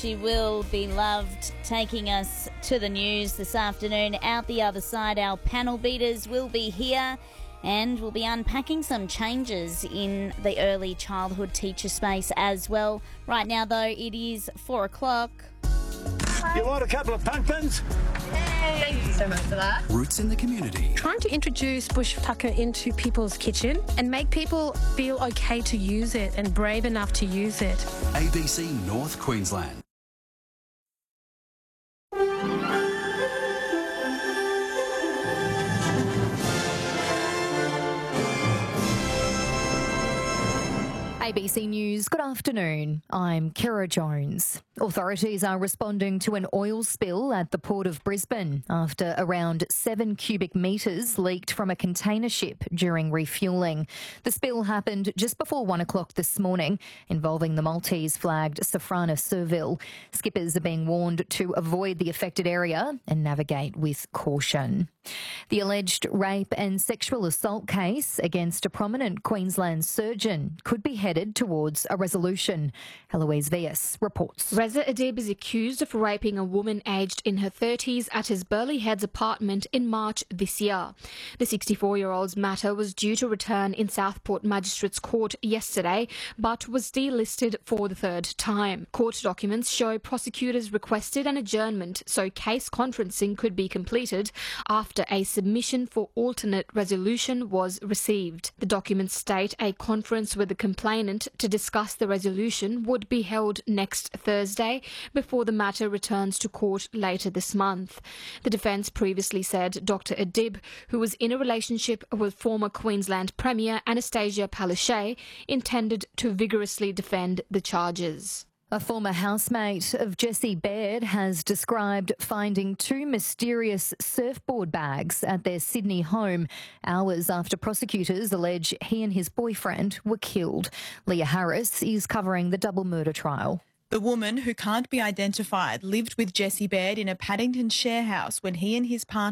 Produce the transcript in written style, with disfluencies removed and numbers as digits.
she will be loved, taking us to the news this afternoon. Out the other side, our panel beaters will be here and we'll be unpacking some changes in the early childhood teacher space as well. Right now, though, it is 4 o'clock. You want a couple of pumpkins? Thank you so much for that. Roots in the community. Trying to introduce bush tucker into people's kitchen and make people feel okay to use it and brave enough to use it. ABC North Queensland. ABC News, good afternoon. I'm Kira Jones. Authorities are responding to an oil spill at the Port of Brisbane after around 7 cubic metres leaked from a container ship during refuelling. The spill happened just before 1 o'clock this morning, involving the Maltese-flagged Safrana Serville. Skippers are being warned to avoid the affected area and navigate with caution. The alleged rape and sexual assault case against a prominent Queensland surgeon could be headed towards a resolution. Eloise Vias reports. Reza Adib is accused of raping a woman aged in her 30s at his Burleigh Heads apartment in March this year. The 64-year-old's matter was due to return in Southport Magistrates Court yesterday, but was delisted for the third time. Court documents show prosecutors requested an adjournment so case conferencing could be completed after a submission for alternate resolution was received. The documents state a conference with the complainant to discuss the resolution would be held next Thursday before the matter returns to court later this month. The defence previously said Dr Adib, who was in a relationship with former Queensland Premier Anastasia Palaszczuk, intended to vigorously defend the charges. A former housemate of Jesse Baird has described finding 2 mysterious surfboard bags at their Sydney home hours after prosecutors allege he and his boyfriend were killed. Leah Harris is covering the double murder trial. The woman, who can't be identified, lived with Jesse Baird in a Paddington share house when he and his partner